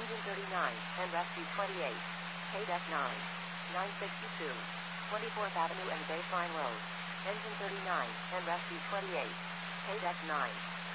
Engine 39, and rescue 28. KDEC 9. 962. 24th Avenue and Baseline Road. Engine 39, and rescue 28. KDEC 9.